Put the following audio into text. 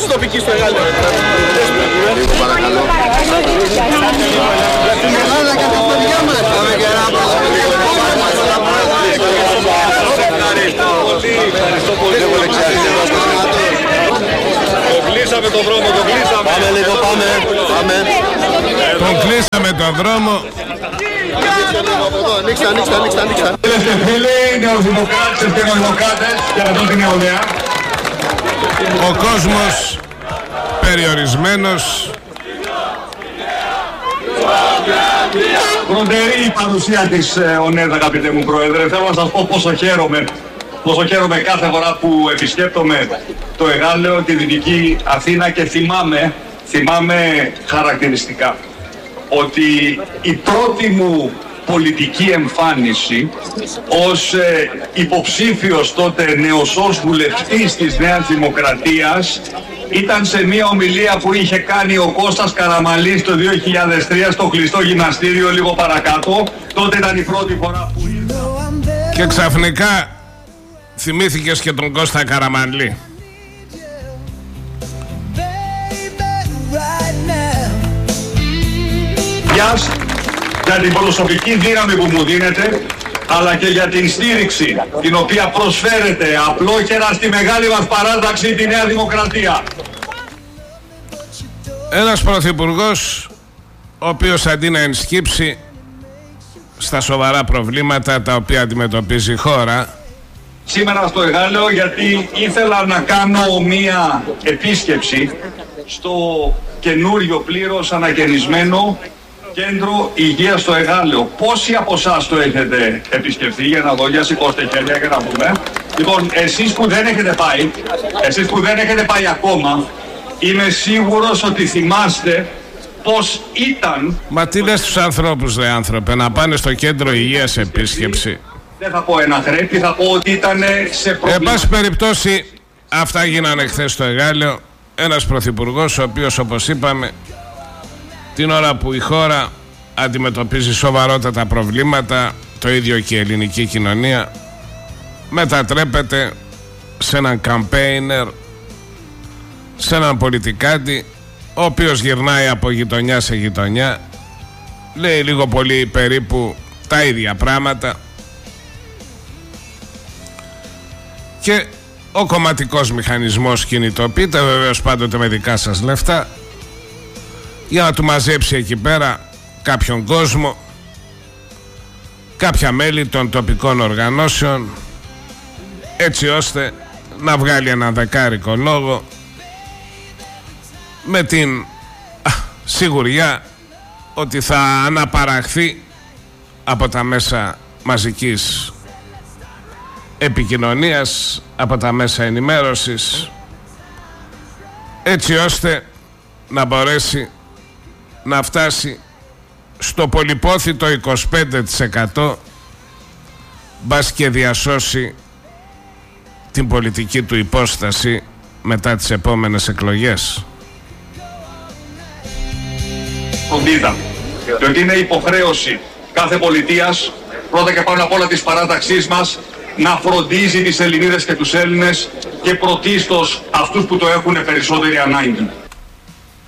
της τοπικής στο Εγάλεο. Παρακαλώ. Για την Ελλάδα και τα παιδιά μας. Ευχαριστώ πολύ. Το κλείσαμε το δρόμο, το κλείσαμε. Πάμε λίγο, πάμε. Τον κλείσαμε το δρόμο. Ανοίξτε. Φίλοι, νεοδημοκράτες και νεοδημοκράτες, για εδώ την νεολαία. Ο κόσμος περιορισμένος. Φροντερή η παρουσία της ΟΝΕΔ, αγαπητέ μου Πρόεδρε. Θέλω να σας πω πόσο χαίρομαι κάθε φορά που επισκέπτομαι το Εγάλεο, τη Δυτική Αθήνα και θυμάμαι χαρακτηριστικά ότι η πρώτη μου πολιτική εμφάνιση ως υποψήφιος τότε νεοσός βουλευτής της Νέας Δημοκρατίας ήταν σε μια ομιλία που είχε κάνει ο Κώστας Καραμανλής το 2003 στο κλειστό γυμναστήριο λίγο παρακάτω. Τότε ήταν η πρώτη φορά που... Και ξαφνικά θυμήθηκες και τον Κώστα Καραμανλή. Για την προσωπική δύναμη που μου δίνετε, αλλά και για την στήριξη την οποία προσφέρετε απλόχερα στη μεγάλη μας παράταξη, τη Νέα Δημοκρατία. Ένας πρωθυπουργός ο οποίος αντί να ενσκύψει στα σοβαρά προβλήματα τα οποία αντιμετωπίζει η χώρα. Σήμερα στο Εγάλεο γιατί ήθελα να κάνω μία επίσκεψη στο καινούριο πλήρως ανακαινισμένο Κέντρο Υγείας στο Εγάλεο. Πόσοι από εσάς το έχετε επισκεφθεί? Για να δω, για σηκώστε χέρια και να πούμε. Λοιπόν, εσείς που δεν έχετε πάει ακόμα, είμαι σίγουρος ότι θυμάστε πώς ήταν... Μα τι λες στους ανθρώπους, ρε άνθρωπε, να πάνε στο Κέντρο Υγείας επίσκεψη? Δεν θα πω ένα χρέτη, θα πω ότι ήταν σε προβλήμα. Εν πάση περιπτώσει, αυτά γίνανε χθες στο Εγάλεο. Ένας πρωθυπουργός ο οποίος, όπως είπαμε, την ώρα που η χώρα αντιμετωπίζει σοβαρότατα προβλήματα, το ίδιο και η ελληνική κοινωνία, μετατρέπεται σε έναν campaigner, σε έναν πολιτικάντη, ο οποίος γυρνάει από γειτονιά σε γειτονιά, λέει λίγο πολύ περίπου τα ίδια πράγματα και ο κομματικός μηχανισμός κινητοποιείται, βεβαίως πάντοτε με δικά σας λεφτά, για να του μαζέψει εκεί πέρα κάποιον κόσμο, κάποια μέλη των τοπικών οργανώσεων, έτσι ώστε να βγάλει ένα δεκάρικο λόγο με την σιγουριά ότι θα αναπαραχθεί από τα μέσα μαζικής επικοινωνίας, από τα μέσα ενημέρωσης, έτσι ώστε να μπορέσει να φτάσει στο πολυπόθητο 25%, μπας και διασώσει την πολιτική του υπόσταση μετά τις επόμενες εκλογές. Φροντίδα. Και ότι είναι υποχρέωση κάθε πολιτείας, πρώτα και πάνω απ' όλα της παράταξής μας, να φροντίζει τις Ελληνίδες και τους Έλληνες και πρωτίστως αυτούς που το έχουν περισσότερη ανάγκη.